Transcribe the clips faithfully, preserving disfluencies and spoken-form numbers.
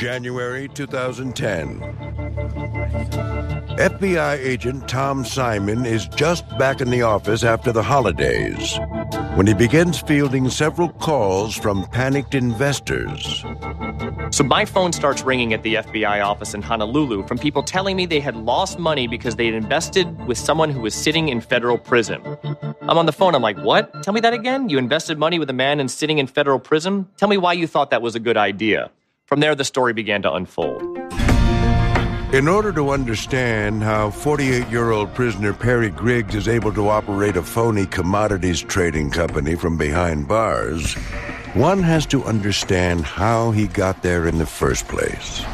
January two thousand ten. F B I agent Tom Simon is just back in the office after the holidays when he begins fielding several calls from panicked investors. So my phone starts ringing at the F B I office in Honolulu from people telling me they had lost money because they had invested with someone who was sitting in federal prison. I'm on the phone. I'm like, what? Tell me that again? You invested money with a man and sitting in federal prison? Tell me why you thought that was a good idea. From there, the story began to unfold. In order to understand how forty-eight-year-old prisoner Perry Griggs is able to operate a phony commodities trading company from behind bars, one has to understand how he got there in the first place.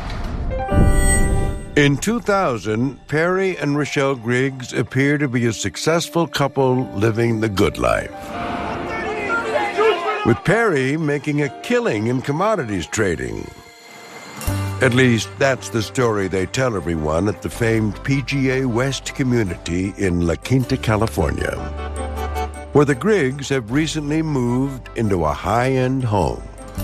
In two thousand, Perry and Rochelle Griggs appear to be a successful couple living the good life, with Perry making a killing in commodities trading. At least, that's the story they tell everyone at the famed P G A West community in La Quinta, California, where the Griggs have recently moved into a high-end home.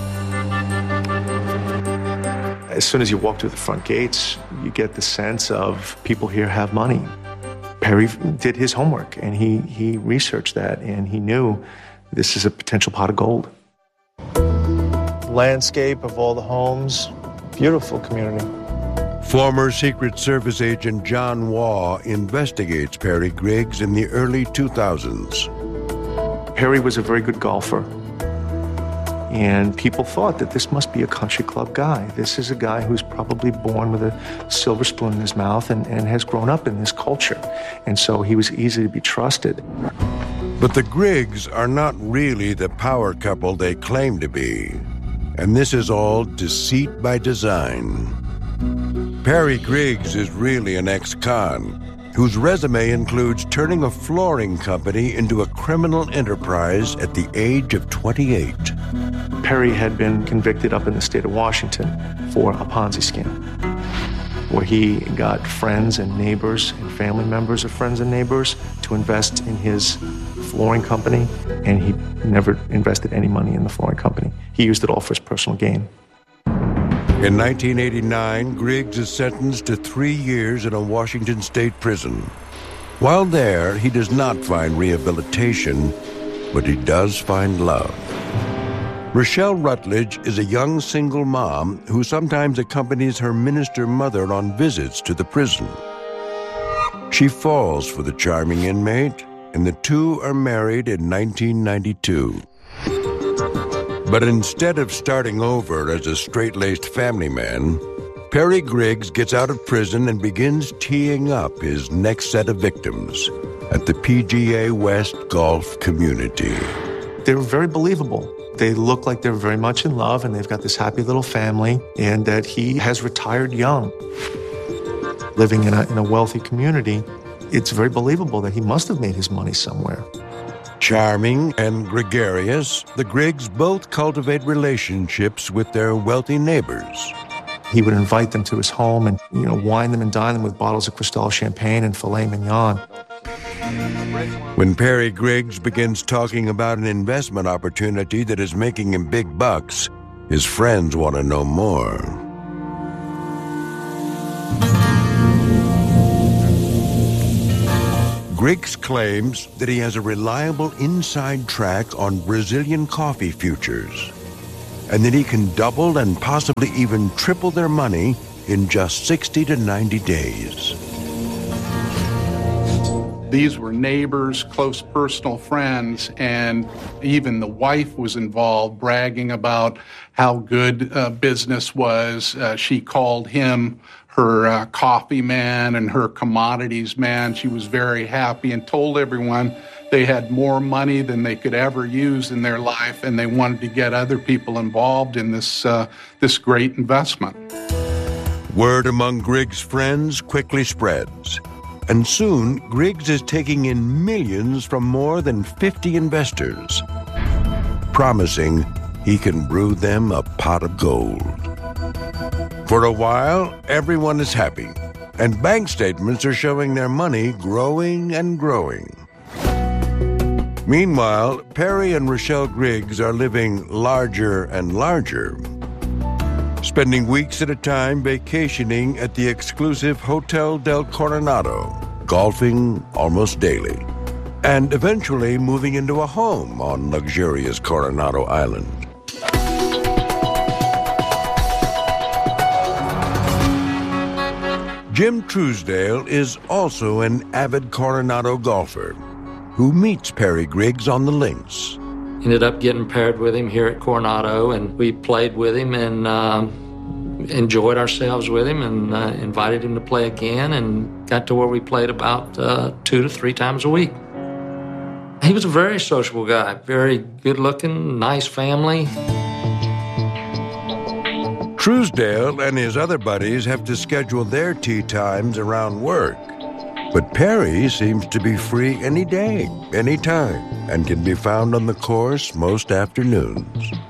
As soon as you walk through the front gates, you get the sense of people here have money. Perry did his homework, and he, he researched that, and he knew this is a potential pot of gold. Landscape of all the homes, beautiful community. Former Secret Service agent John Waugh investigates Perry Griggs in the early two thousands. Perry was a very good golfer, and people thought that this must be a country club guy. This is a guy who's probably born with a silver spoon in his mouth and, and has grown up in this culture, and so he was easy to be trusted. But the Griggs are not really the power couple they claim to be, and this is all deceit by design. Perry Griggs is really an ex-con whose resume includes turning a flooring company into a criminal enterprise at the age of twenty-eight. Perry had been convicted up in the state of Washington for a Ponzi scheme, where he got friends and neighbors and family members of friends and neighbors to invest in his flooring company, and he never invested any money in the flooring company. He used it all for his personal gain. In nineteen eighty-nine, Griggs is sentenced to three years in a Washington state prison. While there, he does not find rehabilitation, but he does find love. Rochelle Rutledge is a young single mom who sometimes accompanies her minister mother on visits to the prison. She falls for the charming inmate, and the two are married in nineteen ninety-two. But instead of starting over as a straight-laced family man, Perry Griggs gets out of prison and begins teeing up his next set of victims at the P G A West golf community. They're very believable. They look like they're very much in love, and they've got this happy little family, and that he has retired young. Living in a, in a wealthy community, it's very believable that he must have made his money somewhere. Charming and gregarious, the Griggs both cultivate relationships with their wealthy neighbors. He would invite them to his home and, you know, wine them and dine them with bottles of Cristal champagne and filet mignon. When Perry Griggs begins talking about an investment opportunity that is making him big bucks, his friends want to know more. Griggs claims that he has a reliable inside track on Brazilian coffee futures, and that he can double and possibly even triple their money in just sixty to ninety days. These were neighbors, close personal friends, and even the wife was involved, bragging about how good uh, business was. Uh, she called him her uh, coffee man and her commodities man. She was very happy and told everyone they had more money than they could ever use in their life, and they wanted to get other people involved in this, uh, this great investment. Word among Griggs' friends quickly spreads, and soon Griggs is taking in millions from more than fifty investors, promising he can brew them a pot of gold. For a while, everyone is happy, and bank statements are showing their money growing and growing. Meanwhile, Perry and Rochelle Griggs are living larger and larger. spending weeks at a time vacationing at the exclusive Hotel del Coronado, golfing almost daily, and eventually moving into a home on luxurious Coronado Island. Jim Truesdale is also an avid Coronado golfer who meets Perry Griggs on the links. Ended up getting paired with him here at Coronado, and we played with him and um, enjoyed ourselves with him, and uh, invited him to play again, and got to where we played about uh, two to three times a week. He was a very sociable guy, very good-looking, nice family. Truesdale and his other buddies have to schedule their tee times around work. But Perry seems to be free any day, any time, and can be found on the course most afternoons.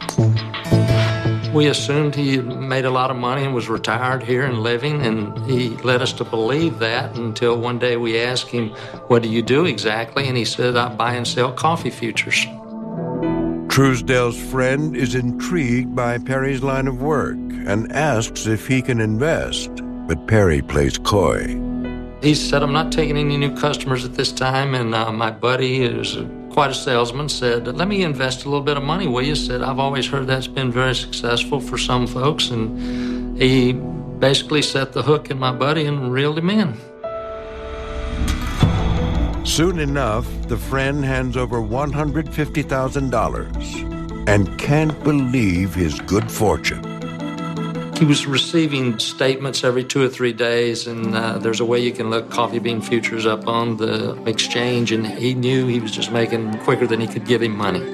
We assumed he had made a lot of money and was retired here and living, and he led us to believe that until one day we asked him, "What do you do exactly?" And he said, "I buy and sell coffee futures." Truesdale's friend is intrigued by Perry's line of work and asks if he can invest, but Perry plays coy. He said, "I'm not taking any new customers at this time," and uh, my buddy, who's quite a salesman, said, "Let me invest a little bit of money, will you?" Said, "I've always heard that's been very successful for some folks," and he basically set the hook in my buddy and reeled him in. Soon enough, the friend hands over one hundred fifty thousand dollars and can't believe his good fortune. He was receiving statements every two or three days, and uh, there's a way you can look coffee bean futures up on the exchange, and he knew he was just making quicker than he could give him money.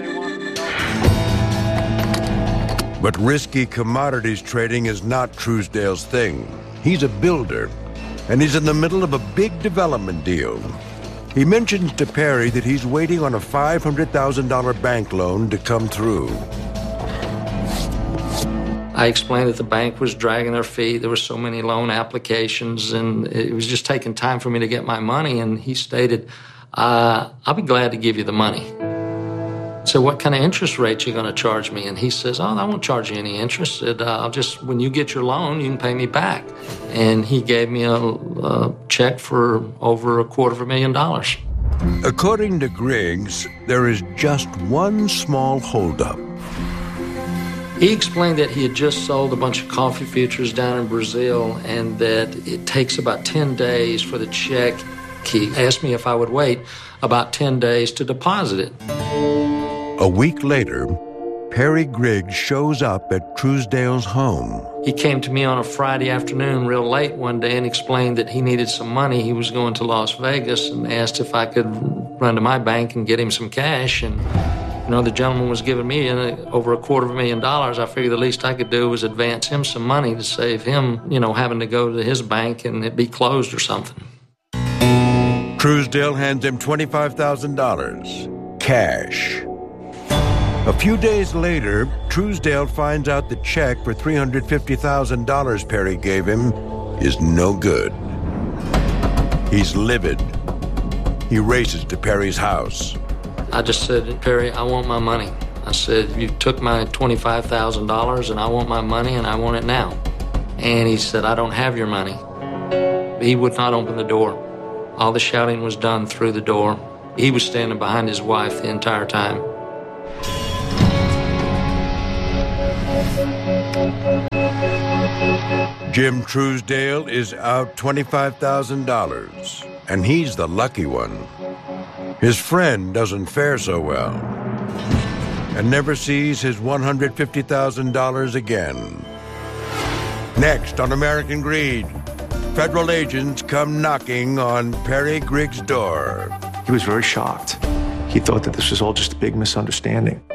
But risky commodities trading is not Truesdale's thing. He's a builder, and he's in the middle of a big development deal. He mentions to Perry that he's waiting on a five hundred thousand dollars bank loan to come through. I explained that the bank was dragging their feet. There were so many loan applications, and it was just taking time for me to get my money. And he stated, uh, "I'll be glad to give you the money." So, "What kind of interest rate you going to charge me?" And he says, "Oh, I won't charge you any interest. Said, uh, I'll just, when you get your loan, you can pay me back." And he gave me a, a check for over a quarter of a million dollars. According to Griggs, there is just one small holdup. He explained that he had just sold a bunch of coffee futures down in Brazil, and that it takes about ten days for the check. He asked me if I would wait about ten days to deposit it. A week later, Perry Griggs shows up at Truesdale's home. He came to me on a Friday afternoon real late one day and explained that he needed some money. He was going to Las Vegas and asked if I could run to my bank and get him some cash. And, you know, the gentleman was giving me over a quarter of a million dollars. I figured the least I could do was advance him some money to save him, you know, having to go to his bank and it be closed or something. Truesdale hands him twenty-five thousand dollars, cash. A few days later, Truesdale finds out the check for three hundred fifty thousand dollars Perry gave him is no good. He's livid. He races to Perry's house. I just said, "Perry, I want my money." I said, "You took my twenty-five thousand dollars and I want my money and I want it now." And he said, "I don't have your money." He would not open the door. All the shouting was done through the door. He was standing behind his wife the entire time. Jim Truesdale is out twenty-five thousand dollars, and he's the lucky one. His friend doesn't fare so well and never sees his one hundred fifty thousand dollars again. Next on American Greed, federal agents come knocking on Perry Griggs' door. He was very shocked. He thought that this was all just a big misunderstanding.